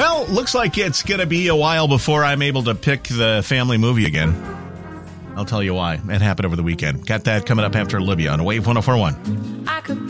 Well, looks like it's going to be a while before I'm able to pick the family movie again. I'll tell you why. It happened over the weekend. Got that coming up after Olivia on Wave 104.1.